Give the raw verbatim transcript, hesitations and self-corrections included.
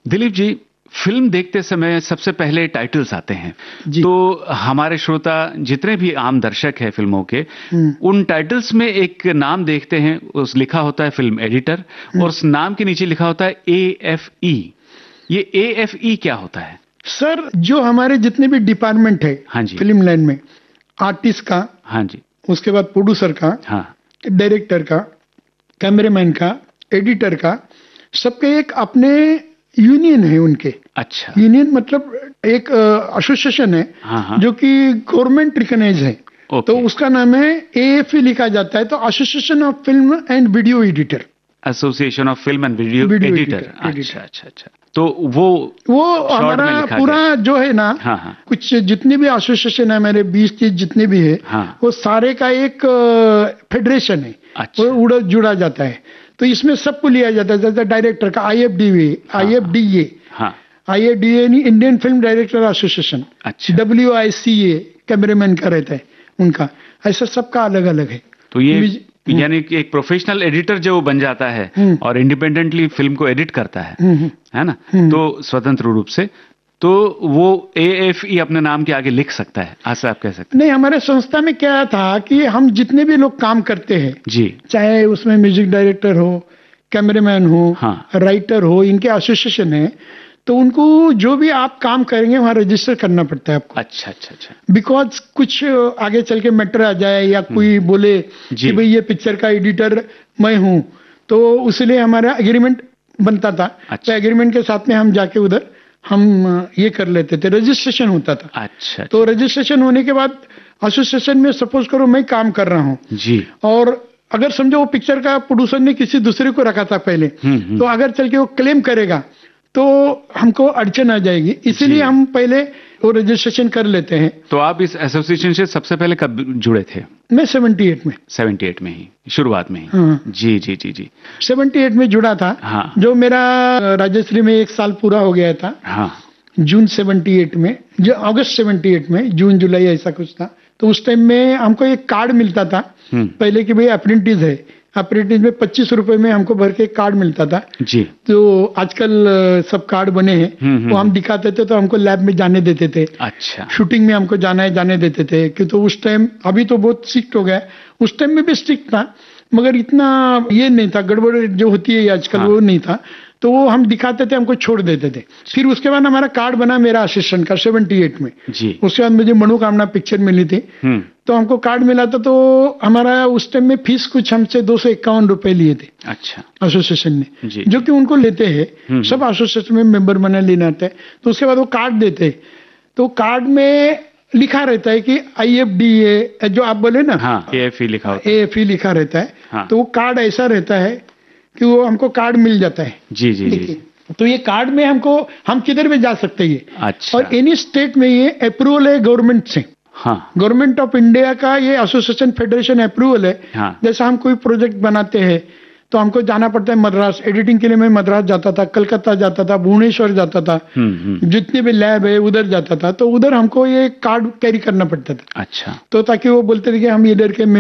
Dilip ji, film देखते समय सबसे पहले टाइटल्स आते हैं। जी। तो हमारे श्रोता जितने भी आम दर्शक हैं फिल्मों के, उन टाइटल्स में एक नाम देखते हैं, उस लिखा होता है फिल्म एडिटर, और उस नाम के नीचे लिखा होता है ए एफ ई। ये ए एफ ई क्या होता है? सर, जो हमारे जितने भी डिपार्टमेंट है हाँ जी, फिल्म लाइन में, आर्टिस्ट का, हाँ जी, उसके बाद प्रोड्यूसर का, हाँ, डायरेक्टर का, कैमरामैन का, एडिटर का, सबके एक अपने यूनियन है उनके। अच्छा, यूनियन मतलब एक एसोसिएशन है, हाँ, हाँ, जो कि गवर्नमेंट रिकॉग्नाइज है। तो उसका नाम है ए एफ ई लिखा जाता है, तो association of film and video editor. Association of film and video editor. अच्छा अच्छा अच्छा। तो वो वो हमारा पूरा जो है ना, हाँ, हाँ, कुछ जितने भी एसोसिएशन है हमारे बीस तीस जितने भी है, हाँ, वो सारे का एक फेडरेशन है। अच्छा, वो उड़ा जुड़ा जाता है। तो इसमें सबको लिया जाता है, जैसे डायरेक्टर का I F D A, I F D A, I F D A Indian film director association, W I C A cameraman का रहता है उनका। ऐसा सबका अलग अलग है। तो ये यानी कि एक प्रोफेशनल एडिटर जो बन जाता है और इंडिपेंडेंटली फिल्म को एडिट करता है, है ना, तो स्वतंत्र रूप से, तो वो ए एफ ई अपने नाम के आगे लिख सकता है, ऐसा आप कह सकते हैं? नहीं, हमारे संस्था में क्या था कि हम जितने भी लोग काम करते हैं जी, चाहे उसमें म्यूजिक डायरेक्टर हो, कैमरामैन हो, हाँ, राइटर हो, इनके एसोसिएशन है, तो उनको जो भी आप काम करेंगे वहाँ रजिस्टर करना पड़ता है आपको। अच्छा अच्छा अच्छा। बिकॉज कुछ आगे चल के मैटर आ जाए या कोई बोले कि भाई ये पिक्चर का एडिटर मैं हूँ, तो उसलिए हमारा एग्रीमेंट बनता था। अच्छा। तो एग्रीमेंट के साथ में हम जाके उधर हम ये कर लेते थे, रजिस्ट्रेशन होता था। अच्छा। तो रजिस्ट्रेशन होने के बाद एसोसिएशन में सपोज करो मैं काम कर रहा हूँ जी, और अगर समझो वो पिक्चर का प्रोड्यूसर ने किसी दूसरे को रखा था पहले, तो अगर चल के वो क्लेम करेगा तो हमको अड़चन आ जाएगी, इसीलिए हम पहले वो रजिस्ट्रेशन कर लेते हैं। तो आप इस एसोसिएशन से सबसे पहले कब जुड़े थे? मैं अठहत्तर में अठहत्तर में ही, शुरुआत में ही। हाँ। जी जी जी जी, अठहत्तर में जुड़ा था। हाँ। जो मेरा राजश्री में एक साल पूरा हो गया था। हाँ। जून अठहत्तर में, जो अगस्त अठहत्तर में, जून जुलाई ऐसा कुछ था। तो उस टाइम में हमको एक कार्ड मिलता था पहले कि भाई अप्रेंटिस है, अप्रेंटिस में पच्चीस रुपए में हमको भर के कार्ड मिलता था जी। तो आजकल सब कार्ड बने हैं, वो हम दिखाते थे तो हमको लैब में जाने देते थे। अच्छा। शूटिंग में हमको जाना है जाने देते थे कि तो उस टाइम, अभी तो बहुत स्ट्रिक्ट हो गया, उस टाइम में भी स्ट्रिक्ट था मगर इतना ये नहीं था, गड़बड़ जो होती है आजकल हाँ। वो नहीं था। तो वो हम दिखाते थे, हमको छोड़ देते थे। फिर उसके बाद हमारा कार्ड बना मेरा असिस्टेंट का अठहत्तर में जी। उसके बाद मुझे मनोकामना पिक्चर मिली थी, तो हमको कार्ड मिला था। तो हमारा उस टाइम में फीस कुछ हमसे दो सौ इक्यावन रुपए लिए थे। अच्छा। एसोसिएशन ने, जो कि उनको लेते हैं, सब एसोसिएशन में मेंबर बने लेना आता है। तो उसके बाद वो कार्ड देते, तो कार्ड में लिखा रहता है कि आई एफ डी ए, जो आप बोले ना, हाँ, ए एफ ई लिखा होता है, ए एफ ई लिखा रहता है। हाँ। तो वो कार्ड ऐसा रहता है कि वो हमको कार्ड मिल जाता है। जी जी जी। तो ये कार्ड में हमको, हम किधर में जा सकते हैं। अच्छा। और एनी स्टेट में ये अप्रूवल है गवर्नमेंट से। हाँ। गवर्नमेंट ऑफ इंडिया का ये एसोसिएशन फेडरेशन अप्रूवल है। हाँ। जैसा हम कोई प्रोजेक्ट बनाते हैं तो हमको जाना पड़ता है मद्रास, एडिटिंग के लिए मैं मद्रास जाता था, कलकत्ता जाता था, भुवनेश्वर जाता था, जितने भी लैब है उधर जाता था। तो उधर हमको ये कार्ड कैरी करना पड़ता था। अच्छा। तो ताकि वो बोलते थे कि हम इधर के